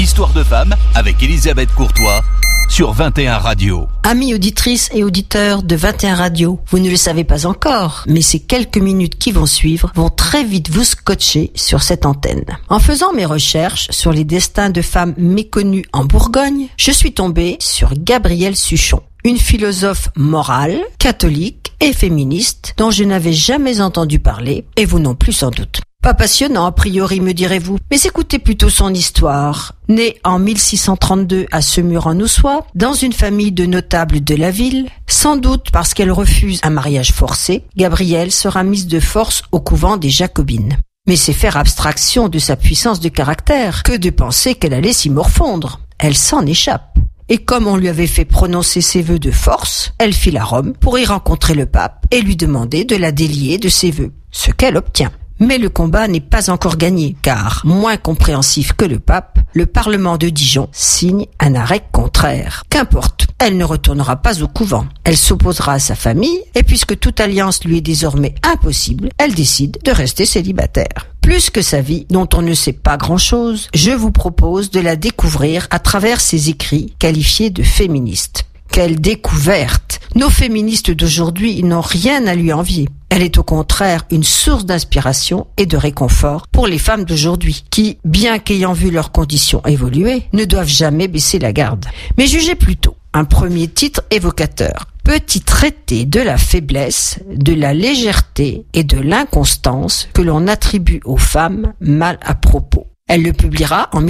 Histoire de femme avec Elisabeth Courtois sur 21 Radio. Amis auditrices et auditeurs de 21 Radio, vous ne le savez pas encore, mais ces quelques minutes qui vont suivre vont très vite vous scotcher sur cette antenne. En faisant mes recherches sur les destins de femmes méconnues en Bourgogne, je suis tombée sur Gabrielle Suchon, une philosophe morale, catholique et féministe dont je n'avais jamais entendu parler, et vous non plus sans doute. Pas passionnant a priori, me direz-vous, mais écoutez plutôt son histoire. Née en 1632 à Semur-en-Oussois, dans une famille de notables de la ville, sans doute parce qu'elle refuse un mariage forcé, Gabrielle sera mise de force au couvent des Jacobines. Mais c'est faire abstraction de sa puissance de caractère que de penser qu'elle allait s'y morfondre. Elle s'en échappe. Et comme on lui avait fait prononcer ses vœux de force, elle file à Rome pour y rencontrer le pape et lui demander de la délier de ses vœux, ce qu'elle obtient. Mais le combat n'est pas encore gagné, car, moins compréhensif que le pape, le Parlement de Dijon signe un arrêt contraire. Qu'importe, elle ne retournera pas au couvent. Elle s'opposera à sa famille, et puisque toute alliance lui est désormais impossible, elle décide de rester célibataire. Plus que sa vie, dont on ne sait pas grand-chose, je vous propose de la découvrir à travers ses écrits qualifiés de féministes. Quelle découverte! Nos féministes d'aujourd'hui n'ont rien à lui envier. Elle est au contraire une source d'inspiration et de réconfort pour les femmes d'aujourd'hui, qui, bien qu'ayant vu leurs conditions évoluer, ne doivent jamais baisser la garde. Mais jugez plutôt un premier titre évocateur. Petit traité de la faiblesse, de la légèreté et de l'inconstance que l'on attribue aux femmes mal à propos. Elle le publiera en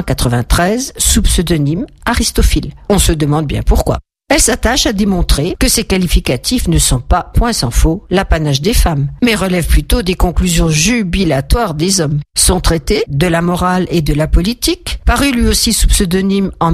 1693 sous pseudonyme Aristophile. On se demande bien pourquoi. Elle s'attache à démontrer que ces qualificatifs ne sont pas, point sans faux, l'apanage des femmes, mais relèvent plutôt des conclusions jubilatoires des hommes. Son traité de la morale et de la politique, paru lui aussi sous pseudonyme en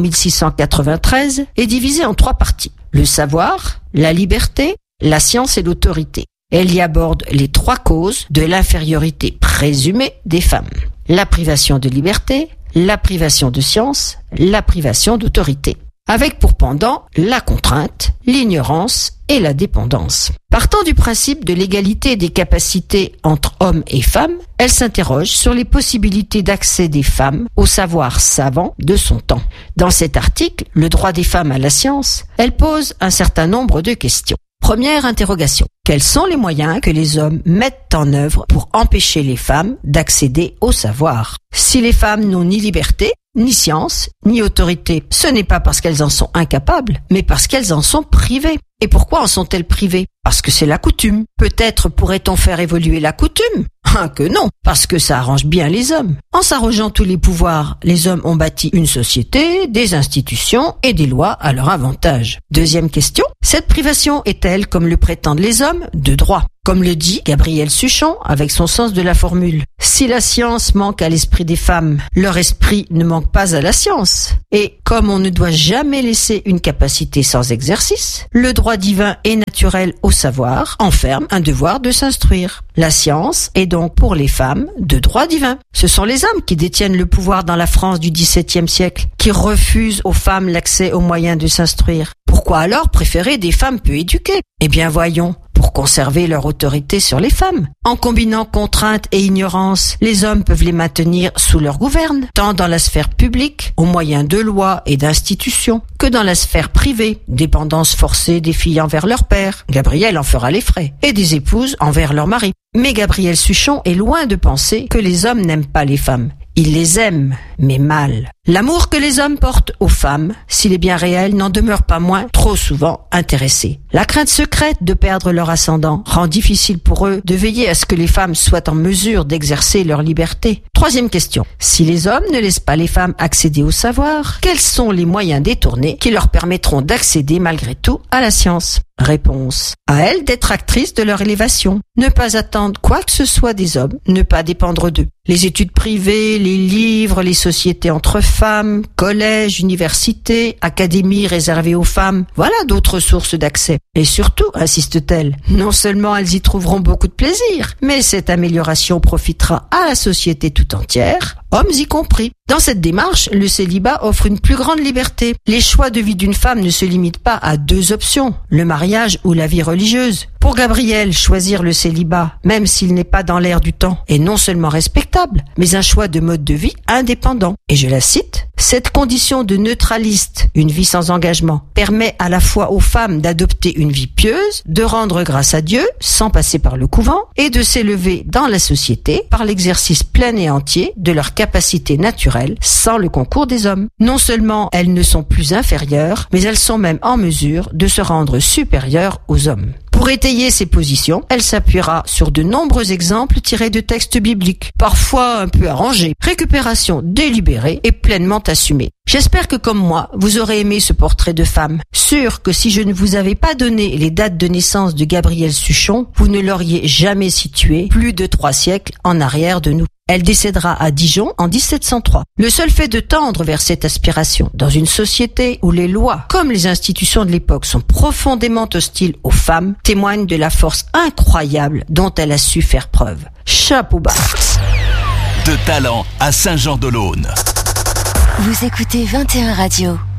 1693, est divisé en 3 parties. Le savoir, la liberté, la science et l'autorité. Elle y aborde les 3 causes de l'infériorité présumée des femmes. La privation de liberté, la privation de science, la privation d'autorité. Avec pour pendant la contrainte, l'ignorance et la dépendance. Partant du principe de l'égalité des capacités entre hommes et femmes, elle s'interroge sur les possibilités d'accès des femmes au savoir savant de son temps. Dans cet article, Le droit des femmes à la science, elle pose un certain nombre de questions. Première interrogation. Quels sont les moyens que les hommes mettent en œuvre pour empêcher les femmes d'accéder au savoir? Si les femmes n'ont ni liberté, ni science, ni autorité, ce n'est pas parce qu'elles en sont incapables, mais parce qu'elles en sont privées. Et pourquoi en sont-elles privées? Parce que c'est la coutume. Peut-être pourrait-on faire évoluer la coutume? Que non, parce que ça arrange bien les hommes. En s'arrogeant tous les pouvoirs, les hommes ont bâti une société, des institutions et des lois à leur avantage. Deuxième question, cette privation est-elle, comme le prétendent les hommes, de droit? Comme le dit Gabrielle Suchon avec son sens de la formule. Si la science manque à l'esprit des femmes, leur esprit ne manque pas à la science. Et comme on ne doit jamais laisser une capacité sans exercice, le droit divin et naturel au savoir enferme un devoir de s'instruire. La science est donc pour les femmes de droit divin. Ce sont les hommes qui détiennent le pouvoir dans la France du XVIIe siècle, qui refusent aux femmes l'accès aux moyens de s'instruire. Pourquoi alors préférer des femmes peu éduquées? Eh bien voyons, pour conserver leur autorité sur les femmes. En combinant contrainte et ignorance, les hommes peuvent les maintenir sous leur gouverne, tant dans la sphère publique, au moyen de lois et d'institutions, que dans la sphère privée, dépendance forcée des filles envers leur père, Gabrielle en fera les frais, et des épouses envers leur mari. Mais Gabrielle Suchon est loin de penser que les hommes n'aiment pas les femmes. Ils les aiment, mais mal. L'amour que les hommes portent aux femmes, s'il est bien réel, n'en demeure pas moins trop souvent intéressé. La crainte secrète de perdre leur ascendant rend difficile pour eux de veiller à ce que les femmes soient en mesure d'exercer leur liberté. Troisième question. Si les hommes ne laissent pas les femmes accéder au savoir, quels sont les moyens détournés qui leur permettront d'accéder malgré tout à la science? Réponse. À elles d'être actrices de leur élévation. Ne pas attendre quoi que ce soit des hommes, ne pas dépendre d'eux. Les études privées, les livres, les sociétés entre femmes, collèges, universités, académies réservées aux femmes, voilà d'autres sources d'accès. Et surtout, insiste-t-elle, non seulement elles y trouveront beaucoup de plaisir, mais cette amélioration profitera à la société tout entière, hommes y compris. Dans cette démarche, le célibat offre une plus grande liberté. Les choix de vie d'une femme ne se limitent pas à 2 options, le mariage ou la vie religieuse. Pour Gabrielle, choisir le célibat, même s'il n'est pas dans l'air du temps, est non seulement respectable, mais un choix de mode de vie indépendant. Et je la cite, « Cette condition de neutraliste, une vie sans engagement, permet à la fois aux femmes d'adopter une vie pieuse, de rendre grâce à Dieu sans passer par le couvent et de s'élever dans la société par l'exercice plein et entier de leurs capacités naturelles sans le concours des hommes. Non seulement elles ne sont plus inférieures, mais elles sont même en mesure de se rendre supérieures aux hommes. Pour étayer ces positions, elle s'appuiera sur de nombreux exemples tirés de textes bibliques, parfois un peu arrangés, récupération délibérée et pleinement assumée. J'espère que comme moi, vous aurez aimé ce portrait de femme. Sûr que si je ne vous avais pas donné les dates de naissance de Gabrielle Suchon, vous ne l'auriez jamais située plus de 3 siècles en arrière de nous. Elle décédera à Dijon en 1703. Le seul fait de tendre vers cette aspiration, dans une société où les lois, comme les institutions de l'époque, sont profondément hostiles aux femmes, témoigne de la force incroyable dont elle a su faire preuve. Chapeau bas. De Talent à Saint-Jean-de-Laune. Vous écoutez 21 Radio.